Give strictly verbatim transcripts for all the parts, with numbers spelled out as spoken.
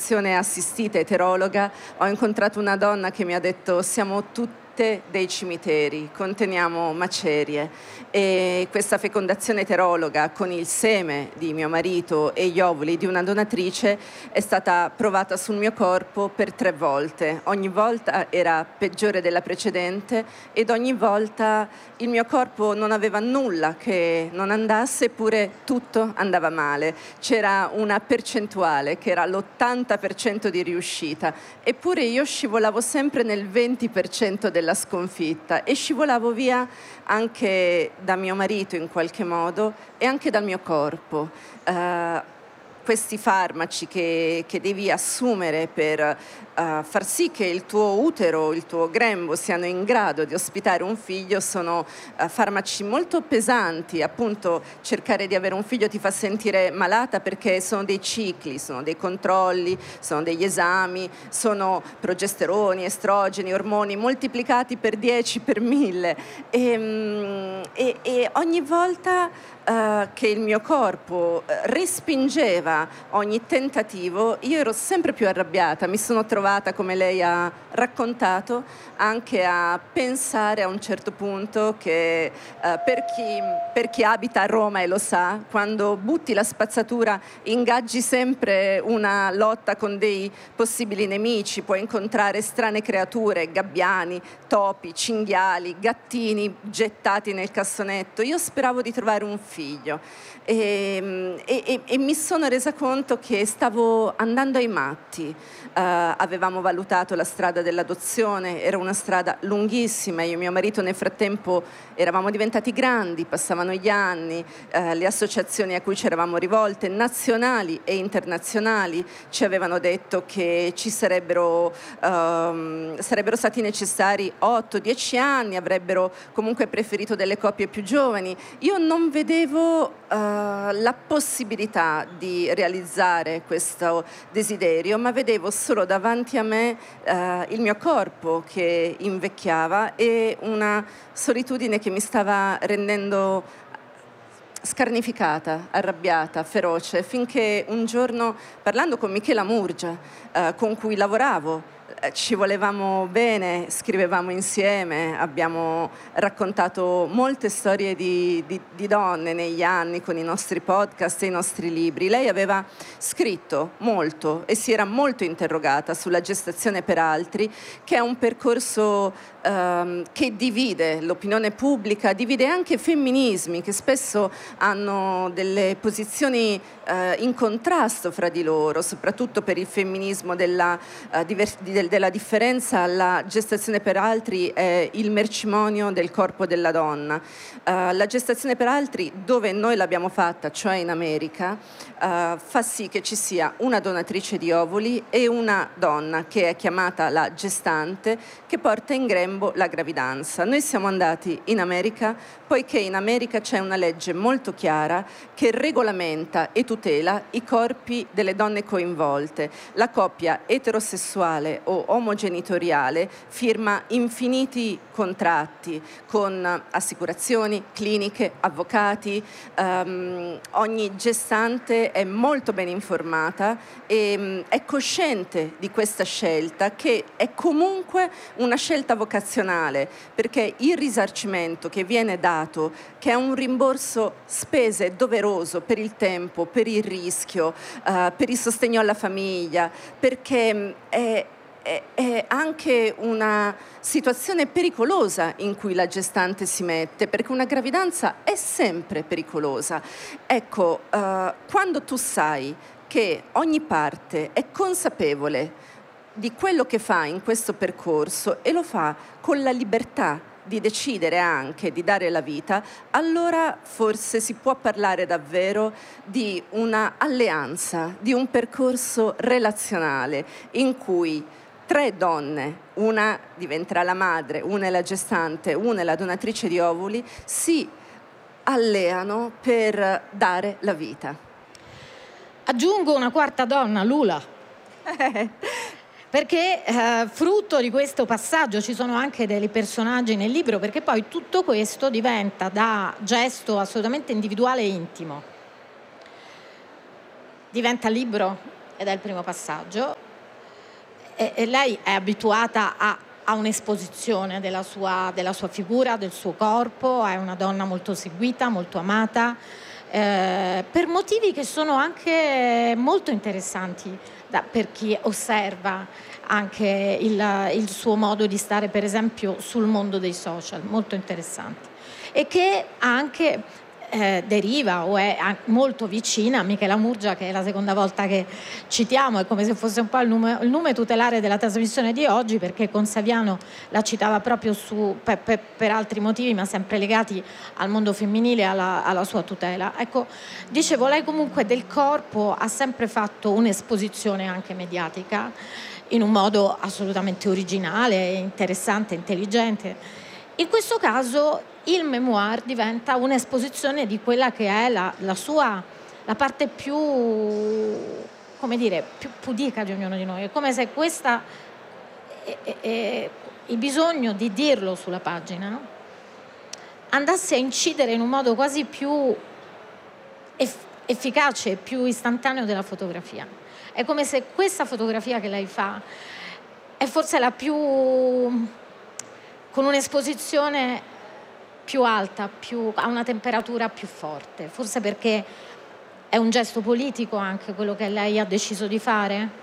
fecondazione assistita eterologa ho incontrato una donna che mi ha detto: siamo tutti dei cimiteri, conteniamo macerie, e questa fecondazione eterologa con il seme di mio marito e gli ovuli di una donatrice è stata provata sul mio corpo per tre volte. Ogni volta era peggiore della precedente ed ogni volta il mio corpo non aveva nulla che non andasse, eppure tutto andava male. C'era una percentuale che era l'ottanta per cento di riuscita, eppure io scivolavo sempre nel venti per cento della sconfitta e scivolavo via anche da mio marito in qualche modo e anche dal mio corpo. Uh, questi farmaci che, che devi assumere per uh, far sì che il tuo utero, il tuo grembo siano in grado di ospitare un figlio sono uh, farmaci molto pesanti. Appunto, cercare di avere un figlio ti fa sentire malata perché sono dei cicli, sono dei controlli, sono degli esami, sono progesteroni, estrogeni, ormoni moltiplicati per dieci, per mille e, e, e ogni volta Uh, che il mio corpo uh, respingeva ogni tentativo, io ero sempre più arrabbiata. Mi sono trovata, come lei ha raccontato, anche a pensare a un certo punto che uh, per chi, per chi abita a Roma e lo sa, quando butti la spazzatura ingaggi sempre una lotta con dei possibili nemici. Puoi incontrare strane creature, gabbiani, topi, cinghiali, gattini gettati nel cassonetto. Io speravo di trovare un figlio e, e, e mi sono resa conto che stavo andando ai matti. Uh, avevamo valutato la strada dell'adozione, era una strada lunghissima. Io e mio marito nel frattempo eravamo diventati grandi, passavano gli anni, uh, le associazioni a cui ci eravamo rivolte, nazionali e internazionali, ci avevano detto che ci sarebbero, um, sarebbero stati necessari otto dieci anni, avrebbero comunque preferito delle coppie più giovani. Io non vedevo uh, la possibilità di realizzare questo desiderio, ma vedevo solo davanti a me uh, il mio corpo che invecchiava e una solitudine che mi stava rendendo scarnificata, arrabbiata, feroce, finché un giorno, parlando con Michela Murgia, uh, con cui lavoravo, ci volevamo bene, scrivevamo insieme, abbiamo raccontato molte storie di, di, di donne negli anni con i nostri podcast e i nostri libri. Lei aveva scritto molto e si era molto interrogata sulla gestazione per altri, che è un percorso um, che divide l'opinione pubblica, divide anche femminismi che spesso hanno delle posizioni uh, in contrasto fra di loro, soprattutto per il femminismo della uh, diversità, della differenza. La gestazione per altri è il mercimonio del corpo della donna. Uh, la gestazione per altri, dove noi l'abbiamo fatta, cioè in America, uh, fa sì che ci sia una donatrice di ovuli e una donna che è chiamata la gestante, che porta in grembo la gravidanza. Noi siamo andati in America poiché in America c'è una legge molto chiara che regolamenta e tutela i corpi delle donne coinvolte. La coppia eterosessuale o omogenitoriale firma infiniti contratti con assicurazioni, cliniche, avvocati. Um, ogni gestante è molto ben informata e um, è cosciente di questa scelta, che è comunque una scelta vocazionale, perché il risarcimento che viene dato, che è un rimborso spese doveroso per il tempo, per il rischio, uh, per il sostegno alla famiglia, perché um, è è anche una situazione pericolosa in cui la gestante si mette, perché una gravidanza è sempre pericolosa. Ecco, uh, quando tu sai che ogni parte è consapevole di quello che fa in questo percorso e lo fa con la libertà di decidere anche di dare la vita, allora forse si può parlare davvero di una alleanza, di un percorso relazionale in cui tre donne, una diventerà la madre, una è la gestante, una è la donatrice di ovuli, si alleano per dare la vita. Aggiungo una quarta donna, Lula. Perché eh, frutto di questo passaggio ci sono anche dei personaggi nel libro, perché poi tutto questo diventa da gesto assolutamente individuale e intimo. Diventa libro ed è il primo passaggio, e, e lei è abituata a, a un'esposizione della sua, della sua figura, del suo corpo, è una donna molto seguita, molto amata, eh, per motivi che sono anche molto interessanti da, per chi osserva anche il, il suo modo di stare, per esempio, sul mondo dei social, molto interessante, e che anche eh, deriva o è molto vicina a Michela Murgia, che è la seconda volta che citiamo, è come se fosse un po' il nome, il nome tutelare della trasmissione di oggi, perché con Saviano la citava proprio su, per, per, per altri motivi, ma sempre legati al mondo femminile e alla, alla sua tutela. Ecco, dicevo, lei comunque del corpo ha sempre fatto un'esposizione anche mediatica, in un modo assolutamente originale, interessante, intelligente. In questo caso il memoir diventa un'esposizione di quella che è la, la sua, la parte più, come dire, più pudica di ognuno di noi. È come se questa, è, è, è, il bisogno di dirlo sulla pagina andasse a incidere in un modo quasi più eff- efficace, più istantaneo della fotografia. È come se questa fotografia che lei fa è forse la più, con un'esposizione più alta, più, a una temperatura più forte, forse perché è un gesto politico anche quello che lei ha deciso di fare?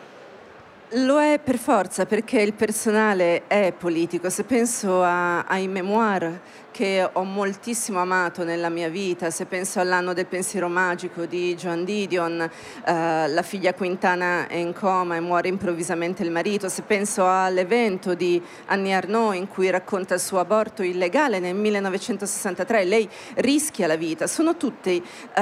Lo è per forza, perché il personale è politico. Se penso a, ai memoir che ho moltissimo amato nella mia vita, se penso all'anno del pensiero magico di Joan Didion, eh, la figlia Quintana è in coma e muore improvvisamente il marito, se penso all'evento di Annie Arnaud in cui racconta il suo aborto illegale nel millenovecentosessantatré, lei rischia la vita, sono tutti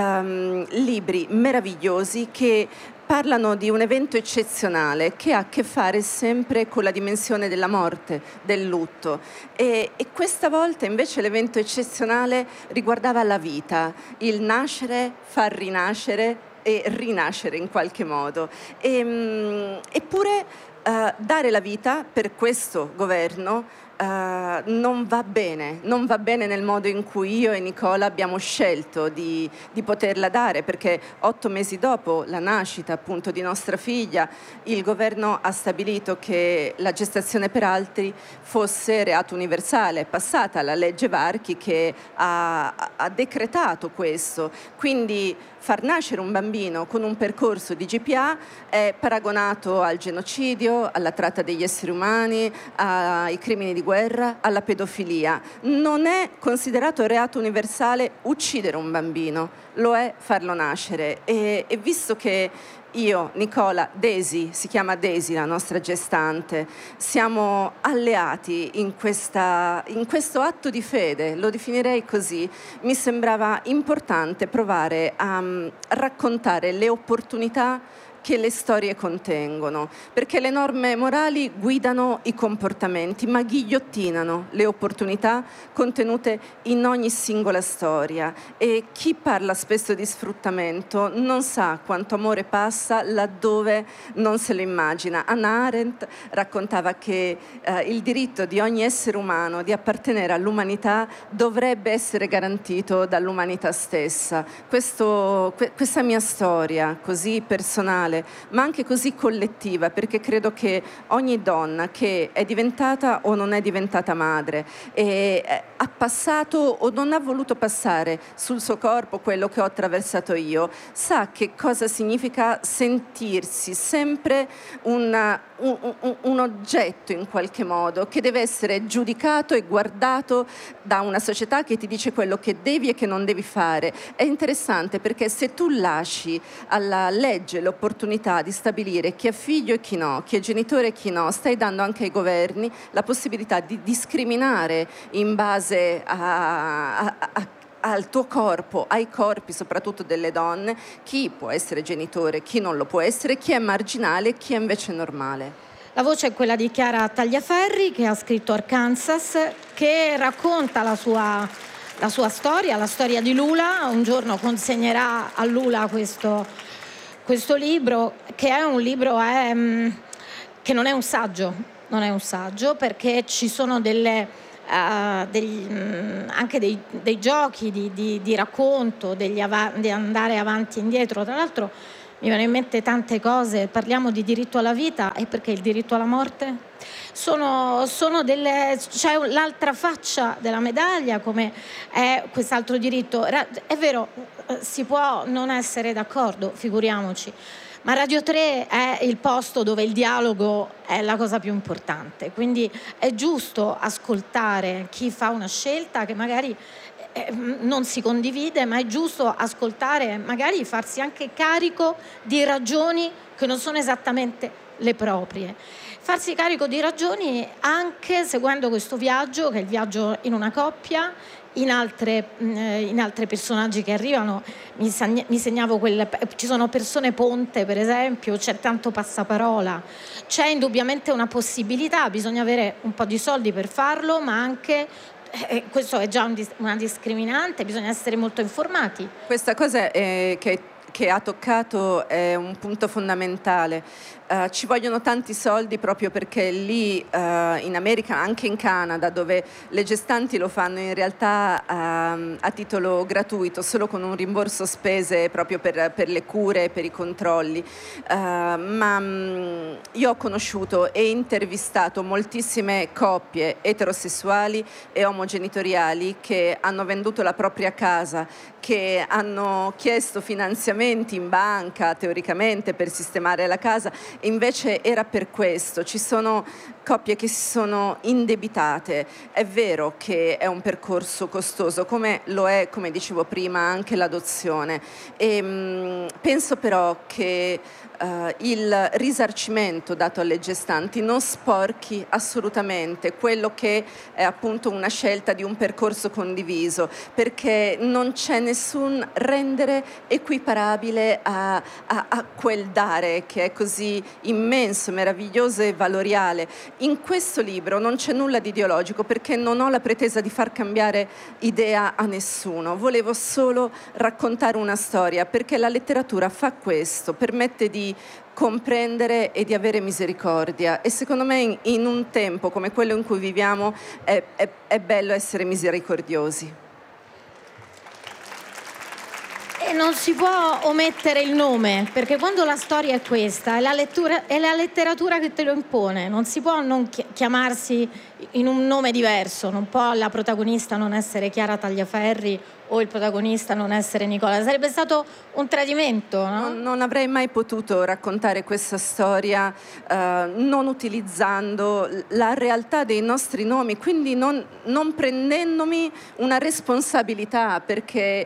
um, libri meravigliosi che parlano di un evento eccezionale che ha a che fare sempre con la dimensione della morte, del lutto. E, e questa volta invece l'evento eccezionale riguardava la vita, il nascere, far rinascere e rinascere in qualche modo. E, mh, eppure uh, dare la vita per questo governo Uh, non va bene, non va bene nel modo in cui io e Nicola abbiamo scelto di, di poterla dare, perché otto mesi dopo la nascita appunto di nostra figlia il governo ha stabilito che la gestazione per altri fosse reato universale, è passata la legge Varchi che ha, ha decretato questo, quindi far nascere un bambino con un percorso di G P A è paragonato al genocidio, alla tratta degli esseri umani, ai crimini di guerra, alla pedofilia. Non è considerato reato universale uccidere un bambino, lo è farlo nascere. E, e visto che io, Nicola, Daisy, si chiama Daisy la nostra gestante, siamo alleati in, questa, in questo atto di fede, lo definirei così, mi sembrava importante provare a um, raccontare le opportunità che le storie contengono, perché le norme morali guidano i comportamenti, ma ghigliottinano le opportunità contenute in ogni singola storia. E chi parla spesso di sfruttamento non sa quanto amore passa laddove non se lo immagina. Hannah Arendt raccontava che eh, il diritto di ogni essere umano di appartenere all'umanità dovrebbe essere garantito dall'umanità stessa. Questo, que- questa mia storia così personale, ma anche così collettiva, perché credo che ogni donna che è diventata o non è diventata madre e ha passato o non ha voluto passare sul suo corpo quello che ho attraversato io, sa che cosa significa sentirsi sempre una, un, un, un oggetto in qualche modo che deve essere giudicato e guardato da una società che ti dice quello che devi e che non devi fare. È interessante perché se tu lasci alla legge l'opportunità di stabilire chi è figlio e chi no, chi è genitore e chi no, stai dando anche ai governi la possibilità di discriminare in base a, a, a al tuo corpo, ai corpi soprattutto delle donne, chi può essere genitore, chi non lo può essere, chi è marginale e chi è invece normale. La voce è quella di Chiara Tagliaferri, che ha scritto Arkansas, che racconta la sua, la sua storia, la storia di Lula. Un giorno consegnerà a Lula questo, questo libro, che è un libro è, che non è un saggio, non è un saggio, perché ci sono delle... Uh, degli, mh, anche dei, dei giochi di, di, di racconto, degli av- di andare avanti e indietro. Tra l'altro mi vengono in mente tante cose. Parliamo di diritto alla vita, e perché il diritto alla morte? Sono, sono delle, c'è l'altra faccia della medaglia, come è quest'altro diritto. È vero, si può non essere d'accordo, figuriamoci, ma Radio tre è il posto dove il dialogo è la cosa più importante, quindi è giusto ascoltare chi fa una scelta che magari non si condivide, ma è giusto ascoltare, magari farsi anche carico di ragioni che non sono esattamente le proprie. Farsi carico di ragioni anche seguendo questo viaggio, che è il viaggio in una coppia, in altre, in altri personaggi che arrivano. Mi, segna, mi segnavo quelle, ci sono persone ponte, per esempio, c'è tanto passaparola, c'è indubbiamente una possibilità, bisogna avere un po' di soldi per farlo, ma anche Eh, questo è già un dis- una discriminante, bisogna essere molto informati. Questa cosa è, che, che ha toccato è un punto fondamentale. Uh, ci vogliono tanti soldi proprio perché lì uh, in America, anche in Canada, dove le gestanti lo fanno in realtà uh, a titolo gratuito, solo con un rimborso spese proprio per, per le cure e per i controlli. Uh, ma um, io ho conosciuto e intervistato moltissime coppie eterosessuali e omogenitoriali che hanno venduto la propria casa, che hanno chiesto finanziamenti in banca teoricamente per sistemare la casa. Invece era per questo. Ci sono coppie che si sono indebitate. È vero che è un percorso costoso, come lo è, come dicevo prima, anche l'adozione. E, mh, penso però che Uh, il risarcimento dato alle gestanti non sporchi assolutamente quello che è appunto una scelta di un percorso condiviso, perché non c'è nessun rendere equiparabile a, a, a quel dare che è così immenso, meraviglioso e valoriale. In questo libro non c'è nulla di ideologico, perché non ho la pretesa di far cambiare idea a nessuno. Volevo solo raccontare una storia, perché la letteratura fa questo, permette di comprendere e di avere misericordia, e secondo me in, in un tempo come quello in cui viviamo è, è, è bello essere misericordiosi. E non si può omettere il nome, perché quando la storia è questa, è la, lettura, è la letteratura che te lo impone, non si può non chiamarsi in un nome diverso, non può la protagonista non essere Chiara Tagliaferri o il protagonista non essere Nicola. Sarebbe stato un tradimento, no? Non, non avrei mai potuto raccontare questa storia uh, non utilizzando la realtà dei nostri nomi, quindi non, non prendendomi una responsabilità, perché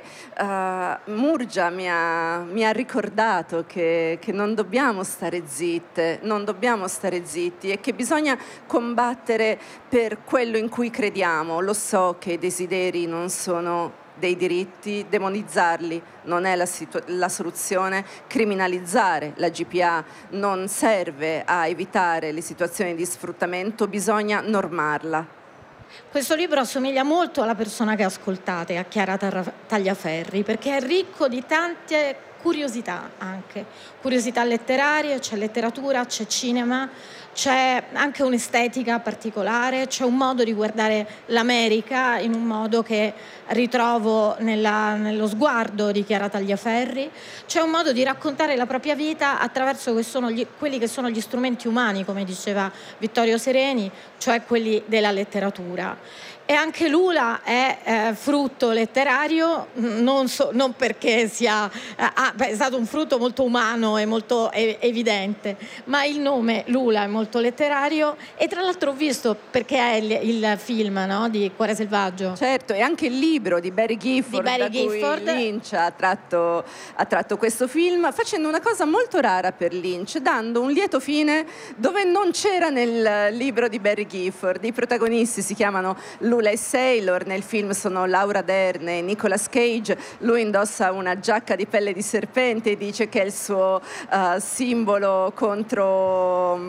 uh, Murgia mi ha, mi ha ricordato che, che non dobbiamo stare zitte, non dobbiamo stare zitti, e che bisogna combattere per quello in cui crediamo. Lo so che i desideri non sono dei diritti, demonizzarli non è la, situ- la soluzione, criminalizzare la G P A non serve a evitare le situazioni di sfruttamento, bisogna normarla. Questo libro assomiglia molto alla persona che ascoltate, a Chiara Tagliaferri, perché è ricco di tante curiosità, anche curiosità letterarie, c'è letteratura, c'è cinema, c'è anche un'estetica particolare, c'è un modo di guardare l'America in un modo che ritrovo nella, nello sguardo di Chiara Tagliaferri, c'è un modo di raccontare la propria vita attraverso che sono gli, quelli che sono gli strumenti umani, come diceva Vittorio Sereni, cioè quelli della letteratura. E anche Lula è eh, frutto letterario, non, so, non perché sia eh, ah, beh, è stato un frutto molto umano e molto e- evidente, ma il nome Lula è molto letterario. E tra l'altro ho visto, perché è il, il film, no, di Cuore Selvaggio. Certo, e anche il libro di Barry Gifford, di Barry da Gifford. cui Lynch ha tratto, ha tratto questo film, facendo una cosa molto rara per Lynch, dando un lieto fine dove non c'era nel libro di Barry Gifford. I protagonisti si chiamano Lula e Sailor, nel film sono Laura Dern e Nicolas Cage. Lui indossa una giacca di pelle di serpente e dice che è il suo uh, simbolo contro um,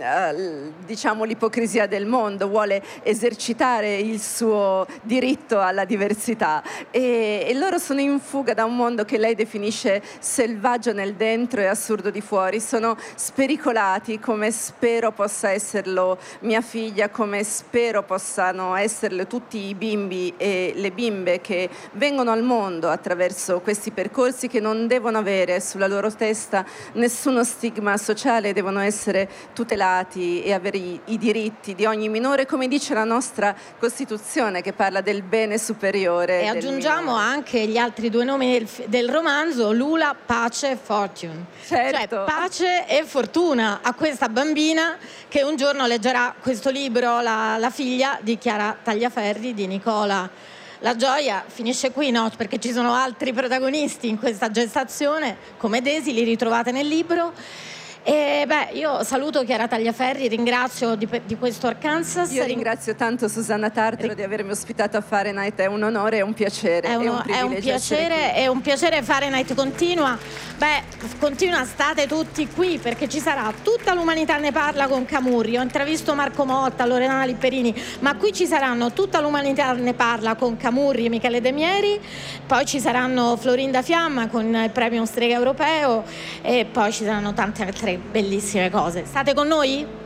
uh, diciamo l'ipocrisia del mondo, vuole esercitare il suo diritto alla diversità e, e loro sono in fuga da un mondo che lei definisce selvaggio nel dentro e assurdo di fuori, sono spericolati come spero possa esserlo mia figlia, come spero possano esserlo tutti i bimbi e le bimbe che vengono al mondo attraverso questi percorsi, che non devono avere sulla loro testa nessuno stigma sociale, devono essere tutelati e avere i, i diritti di ogni minore, come dice la nostra Costituzione, che parla del bene superiore. E aggiungiamo anche gli altri due nomi del, del romanzo: Lula, Pace e Fortune. Certo. Cioè pace e fortuna a questa bambina che un giorno leggerà questo libro, la, la figlia di Chiara Tagliaferri, di Nicola. La gioia finisce qui, no? Perché ci sono altri protagonisti in questa gestazione, come Daisy, li ritrovate nel libro. E beh, io saluto Chiara Tagliaferri, ringrazio di, di questo Arkansas. Io ringrazio tanto Susanna Tartaro di avermi ospitato a Fahrenheit, è un onore e un piacere. È, uno, è un è un piacere, è un piacere. Fahrenheit continua. Beh, continua, state tutti qui perché ci sarà Tutta l'umanità ne parla con Camurri. Ho intravisto Marco Motta, Loredana Lipperini, ma qui ci saranno Tutta l'umanità ne parla con Camurri e Michele De Mieri, poi ci saranno Florinda Fiamma con il premio Strega Europeo e poi ci saranno tante altre bellissime cose. State con noi?